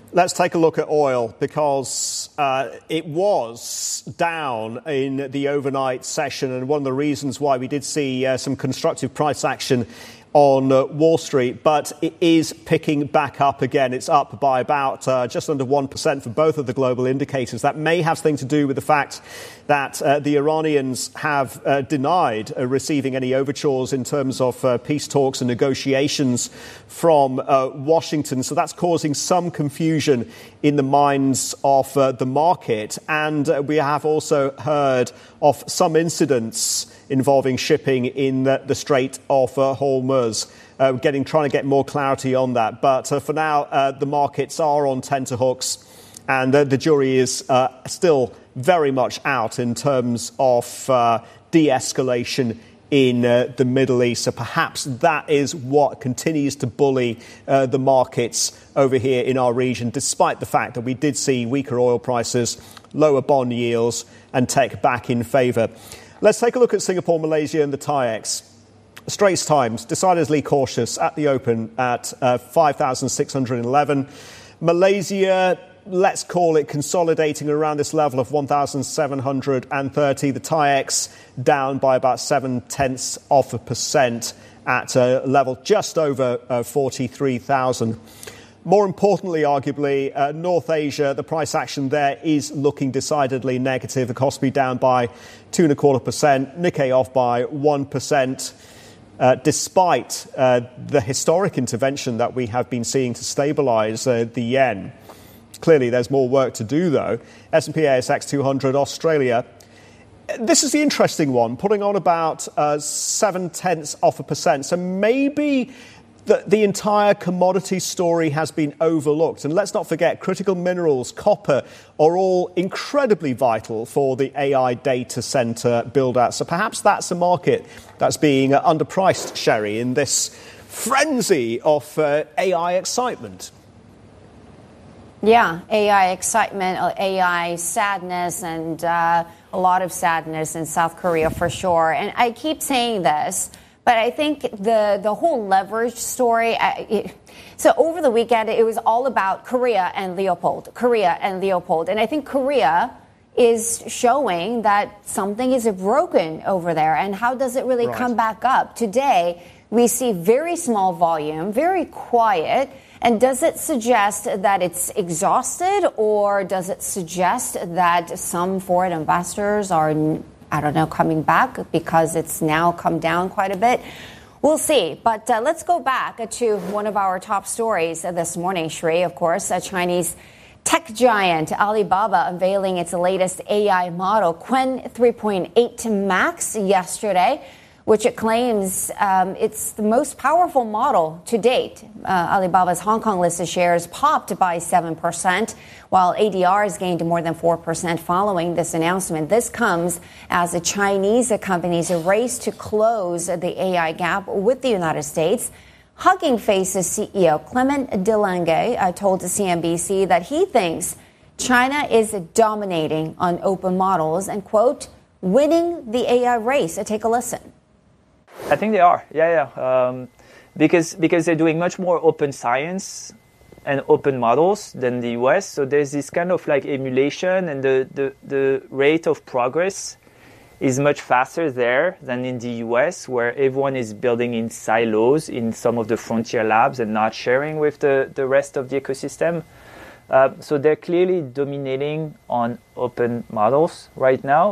Let's take a look at oil because it was down in the overnight session, and one of the reasons why we did see some constructive price action on Wall Street, but it is picking back up again. It's up by about just under 1% for both of the global indicators. That may have something to do with the fact that the Iranians have denied receiving any overtures in terms of peace talks and negotiations from Washington. So that's causing some confusion in the minds of the market. And we have also heard of some incidents involving shipping in the Strait of Hormuz. Trying to get more clarity on that. But for now, the markets are on tenterhooks, and the jury is still very much out in terms of de-escalation in the Middle East. So perhaps that is what continues to bully the markets over here in our region, despite the fact that we did see weaker oil prices, lower bond yields, and tech back in favour. Let's take a look at Singapore, Malaysia, and the TAIEX. Straits Times, decidedly cautious at the open at 5,611. Malaysia, let's call it consolidating around this level of 1,730. The TAIEX down by about 0.7% at a level just over 43,000. More importantly, arguably, North Asia, the price action there is looking decidedly negative. The Kospi down by 2.25%, Nikkei off by 1%, despite the historic intervention that we have been seeing to stabilise the yen. Clearly, there's more work to do, though. S&P ASX 200, Australia. This is the interesting one, putting on about 0.7%. So maybe the entire commodity story has been overlooked. And let's not forget, critical minerals, copper, are all incredibly vital for the AI data center build-out. So perhaps that's a market that's being underpriced, Sherry, in this frenzy of AI excitement. Yeah, AI excitement, AI sadness, and a lot of sadness in South Korea for sure. And I keep saying this, but I think the whole leverage story, so over the weekend, it was all about Korea and Leopold. And I think Korea is showing that something is broken over there. And how does it really come back up? Today, we see very small volume, very quiet. And does it suggest that it's exhausted, or does it suggest that some foreign investors are, coming back because it's now come down quite a bit? We'll see. But let's go back to one of our top stories this morning, Sri. Of course, a Chinese tech giant Alibaba unveiling its latest AI model, Qwen 3.8 Max, yesterday, which it claims it's the most powerful model to date. Alibaba's Hong Kong listed shares popped by 7%, while ADRs gained more than 4% following this announcement. This comes as the Chinese companies race to close the AI gap with the United States. Hugging Face's CEO Clement Delangue told CNBC that he thinks China is dominating on open models and, quote, winning the AI race. Take a listen. I think they are, because they're doing much more open science and open models than the US. So there's this kind of like emulation, and the rate of progress is much faster there than in the US, where everyone is building in silos in some of the frontier labs and not sharing with the rest of the ecosystem. So they're clearly dominating on open models right now.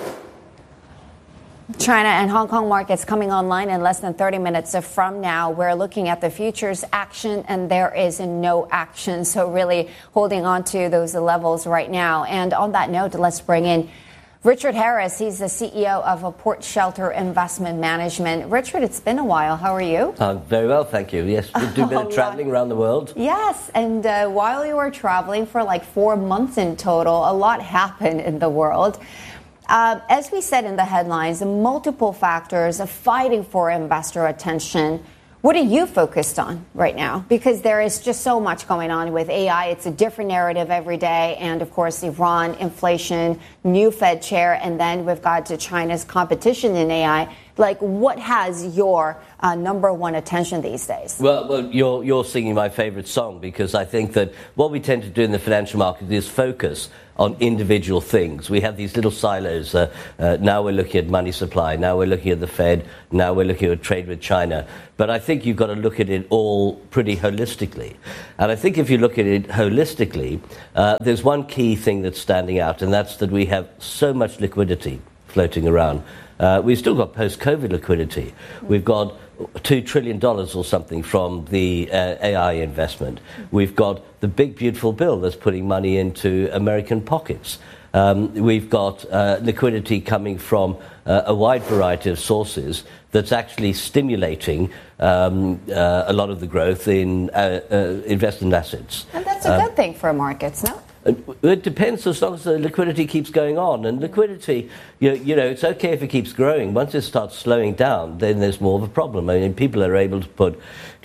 China and Hong Kong markets coming online in less than 30 minutes from now. We're looking at the futures action, and there is no action. So really holding on to those levels right now. And on that note, let's bring in Richard Harris. He's the CEO of Port Shelter Investment Management. Richard, it's been a while. How are you? Very well, thank you. Yes, we do a bit of traveling around the world. Yes, and while you were traveling for like 4 months in total, a lot happened in the world. As we said in the headlines, multiple factors of fighting for investor attention. What are you focused on right now? Because there is just so much going on with AI. It's a different narrative every day. And of course, Iran, inflation, new Fed chair, and then we've got to China's competition in AI. Like, what has your number one attention these days? Well, you're singing my favorite song, because I think that what we tend to do in the financial market is focus on individual things. We have these little silos. Now we're looking at money supply. Now we're looking at the Fed. Now we're looking at trade with China. But I think you've got to look at it all pretty holistically. And I think if you look at it holistically, there's one key thing that's standing out, and that's that we have so much liquidity floating around. We've still got post-COVID liquidity. We've got $2 trillion or something from the AI investment. We've got the big, beautiful bill that's putting money into American pockets. We've got liquidity coming from a wide variety of sources that's actually stimulating a lot of the growth in investment assets. And that's a good thing for markets, no? It depends, as long as the liquidity keeps going on. And liquidity, you know, it's okay if it keeps growing. Once it starts slowing down, then there's more of a problem. I mean, people are able to put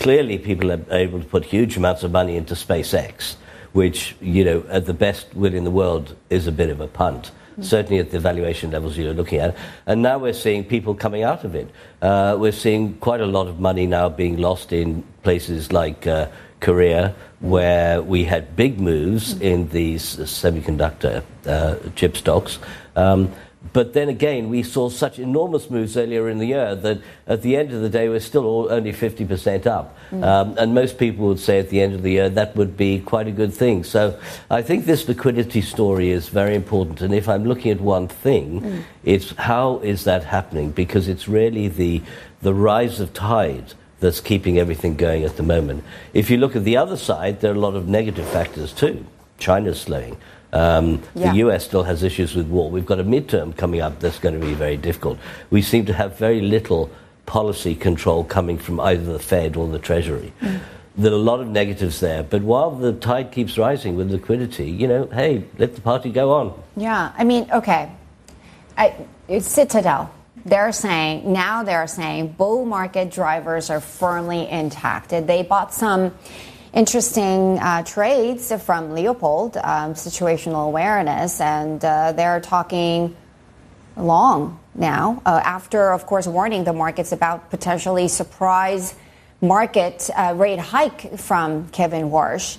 huge amounts of money into SpaceX, which, you know, at the best will in the world is a bit of a punt. Certainly at the valuation levels you're looking at. And now we're seeing people coming out of it. We're seeing quite a lot of money now being lost in places like Korea, where we had big moves in these semiconductor chip stocks. But then again, we saw such enormous moves earlier in the year that at the end of the day, we're still only 50% up. And most people would say at the end of the year, that would be quite a good thing. So I think this liquidity story is very important. And if I'm looking at one thing, it's how is that happening? Because it's really the rise of tide that's keeping everything going at the moment. If you look at the other side, there are a lot of negative factors too. China's slowing. The US still has issues with war. We've got a midterm coming up that's going to be very difficult. We seem to have very little policy control coming from either the Fed or the Treasury. There are a lot of negatives there. But while the tide keeps rising with liquidity, you know, hey, let the party go on. Yeah, I mean, okay. Citadel, they're saying bull market drivers are firmly intact. They bought some interesting trades from Leopold, situational awareness, and they're talking long now, after, of course, warning the markets about potentially surprise market rate hike from Kevin Warsh.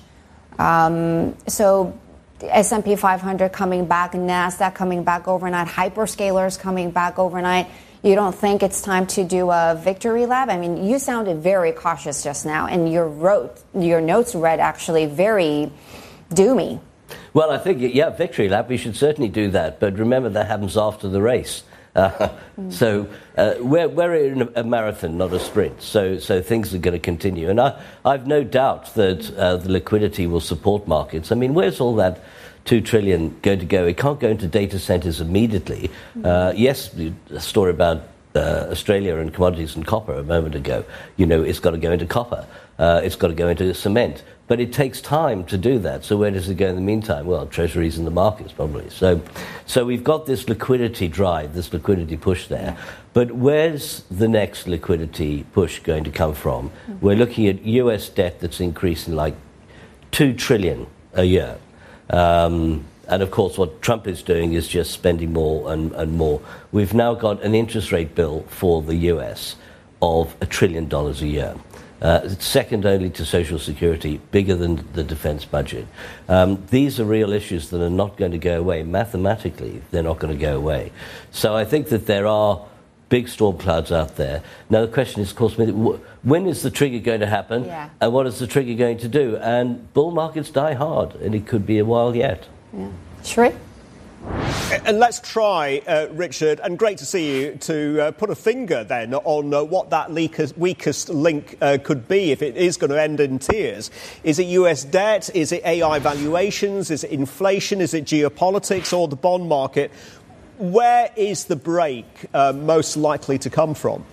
So S&P 500 coming back, NASDAQ coming back overnight, hyperscalers coming back overnight. You don't think it's time to do a victory lap? I mean, you sounded very cautious just now, and your notes read actually very doomy. Well, I think, victory lap, we should certainly do that. But remember, that happens after the race. So we're in a marathon, not a sprint. So things are going to continue. And I've no doubt that the liquidity will support markets. I mean, where's all that $2 trillion going to go? It can't go into data centers immediately. Yes, the story about Australia and commodities and copper a moment ago, you know, it's got to go into copper. It's got to go into cement. But it takes time to do that. So where does it go in the meantime? Well, treasuries in the markets, probably. So we've got this liquidity drive, this liquidity push there. But where's the next liquidity push going to come from? We're looking at US debt that's increasing like $2 trillion a year. And of course, what Trump is doing is just spending more and more. We've now got an interest rate bill for the US of $1 trillion a year. It's second only to Social Security, bigger than the defense budget. These are real issues that are not going to go away. Mathematically, they're not going to go away. So I think that there are big storm clouds out there. Now, the question is, of course, when is the trigger going to happen? And what is the trigger going to do? And bull markets die hard, and it could be a while yet. Sheree? And let's try, Richard, and great to see you, to put a finger then on what that weakest link could be if it is going to end in tears. Is it US debt? Is it AI valuations? Is it inflation? Is it geopolitics or the bond market? Where is the break most likely to come from?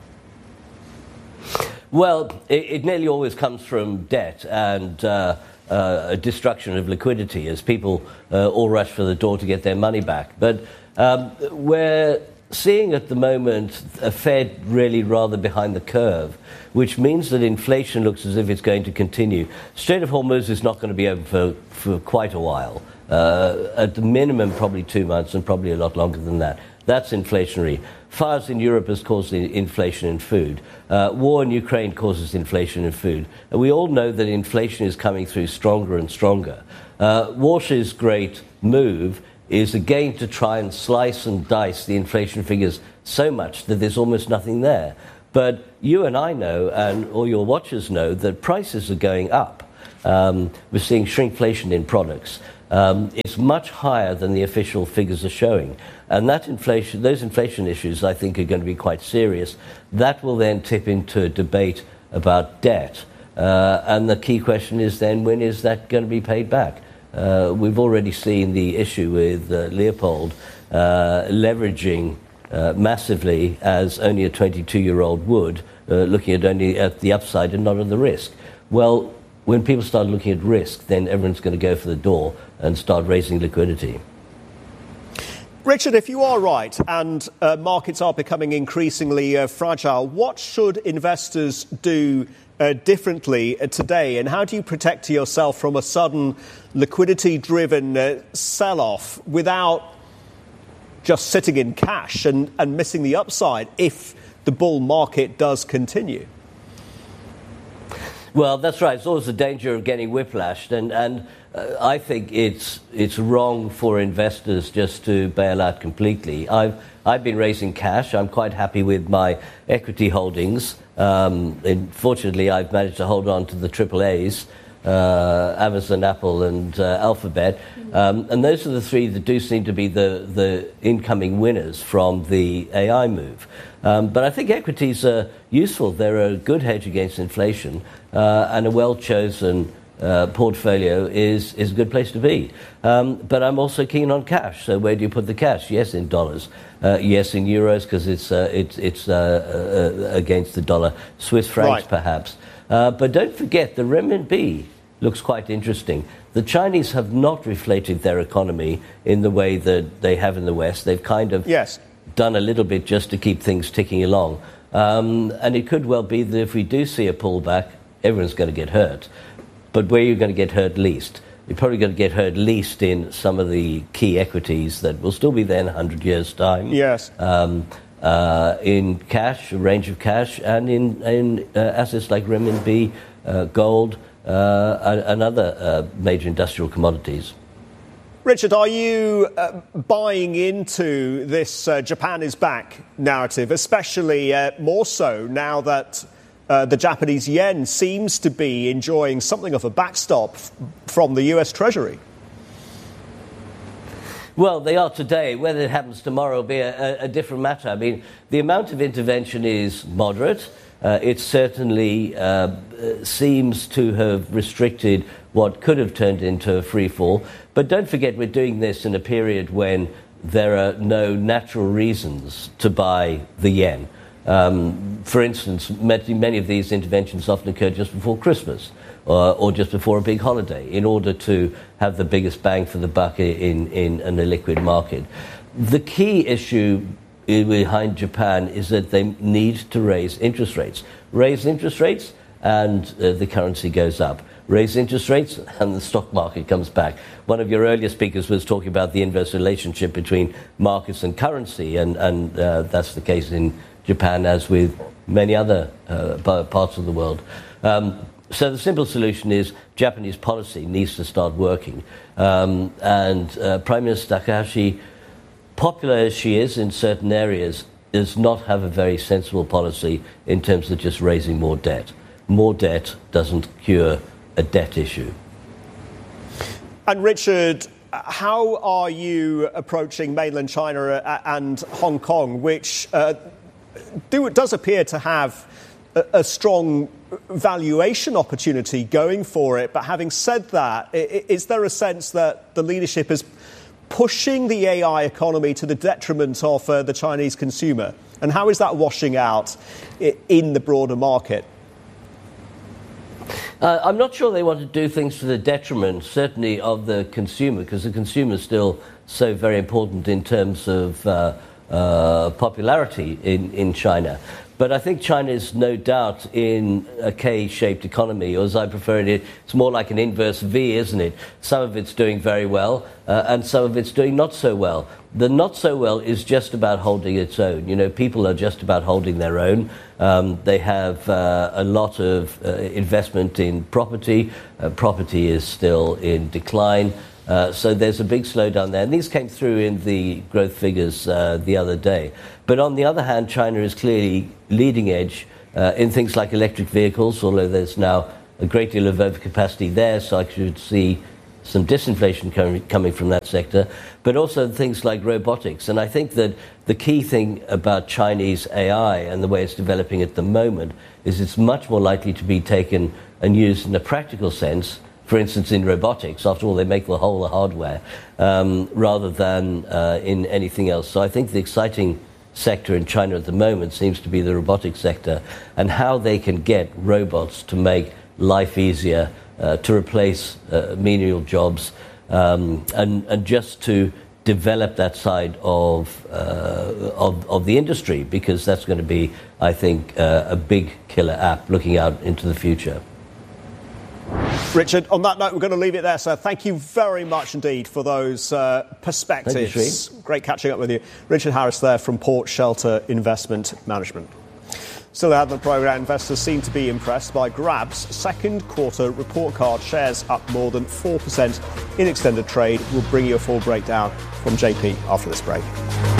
Well, it nearly always comes from debt and a destruction of liquidity as people all rush for the door to get their money back. But we're seeing at the moment a Fed really rather behind the curve, which means that inflation looks as if it's going to continue. Strait of Hormuz is not going to be over for quite a while. At the minimum, probably 2 months, and probably a lot longer than that. That's inflationary. Fires in Europe has caused inflation in food. War in Ukraine causes inflation in food. And we all know that inflation is coming through stronger and stronger. Walsh's great move is again to try and slice and dice the inflation figures so much that there's almost nothing there. But you and I know, and all your watchers know, that prices are going up. We're seeing shrinkflation in products. It's much higher than the official figures are showing. And those inflation issues, I think, are going to be quite serious. That will then tip into a debate about debt. And the key question is then, when is that going to be paid back? We've already seen the issue with Leopold leveraging massively, as only a 22-year-old would, looking at the upside and not at the risk. Well, when people start looking at risk, then everyone's going to go for the door and start raising liquidity. Richard, if you are right and markets are becoming increasingly fragile, what should investors do differently today? And how do you protect yourself from a sudden liquidity-driven sell-off without just sitting in cash and missing the upside if the bull market does continue? Well, that's right. It's always the danger of getting whiplashed, and I think it's wrong for investors just to bail out completely. I've been raising cash. I'm quite happy with my equity holdings. And fortunately, I've managed to hold on to the AAAs, Amazon, Apple, and Alphabet, and those are the three that do seem to be the incoming winners from the AI move. But I think equities are useful. They're a good hedge against inflation, and a well-chosen portfolio is a good place to be. But I'm also keen on cash. So where do you put the cash? Yes, in dollars. Yes, in euros, because it's against the dollar. Swiss francs, right, perhaps. But don't forget, the renminbi looks quite interesting. The Chinese have not reflated their economy in the way that they have in the West. They've kind of done a little bit just to keep things ticking along. And it could well be that if we do see a pullback, everyone's going to get hurt. But where are you going to get hurt least? You're probably going to get hurt least in some of the key equities that will still be there in 100 years' time. Yes. In cash, a range of cash, and in assets like renminbi, gold, and other major industrial commodities. Richard, are you buying into this Japan is back narrative, especially more so now that the Japanese yen seems to be enjoying something of a backstop from the US Treasury? Well, they are today. Whether it happens tomorrow will be a different matter. I mean, the amount of intervention is moderate. It certainly seems to have restricted what could have turned into a free fall. But don't forget, we're doing this in a period when there are no natural reasons to buy the yen. For instance, many of these interventions often occur just before Christmas or just before a big holiday in order to have the biggest bang for the buck in an illiquid market. The key issue behind Japan is that they need to raise interest rates. Raise interest rates and the currency goes up. Raise interest rates and the stock market comes back. One of your earlier speakers was talking about the inverse relationship between markets and currency, and that's the case in Japan as with many other parts of the world. So the simple solution is Japanese policy needs to start working. And Prime Minister Takahashi, popular as she is in certain areas, does not have a very sensible policy in terms of just raising more debt. More debt doesn't cure a debt issue. And Richard, how are you approaching mainland China and Hong Kong, which does appear to have a strong valuation opportunity going for it? But having said that, is there a sense that the leadership is pushing the AI economy to the detriment of the Chinese consumer? And how is that washing out in the broader market? I'm not sure they want to do things to the detriment, certainly, of the consumer, because the consumer is still so very important in terms of popularity in China. But I think China is no doubt in a K-shaped economy, or as I prefer it, it's more like an inverse V, isn't it? Some of it's doing very well, and some of it's doing not so well. The not so well is just about holding its own. You know, people are just about holding their own. They have a lot of investment in property. Property is still in decline. So there's a big slowdown there. And these came through in the growth figures the other day. But on the other hand, China is clearly leading edge in things like electric vehicles, although there's now a great deal of overcapacity there, so I should see some disinflation coming from that sector, but also things like robotics. And I think that the key thing about Chinese AI and the way it's developing at the moment is it's much more likely to be taken and used in a practical sense, for instance, in robotics. After all, they make the whole hardware, rather than in anything else. So I think the exciting sector in China at the moment seems to be the robotics sector, and how they can get robots to make life easier, to replace menial jobs, and just to develop that side of the industry, because that's going to be, I think, a big killer app looking out into the future. Richard, on that note, we're going to leave it there, sir. Thank you very much indeed for those perspectives. Thank you, great catching up with you. Richard Harris there from Port Shelter Investment Management. Still ahead on the programme, investors seem to be impressed by Grab's second quarter report card. Shares up more than 4% in extended trade. We'll bring you a full breakdown from JP after this break.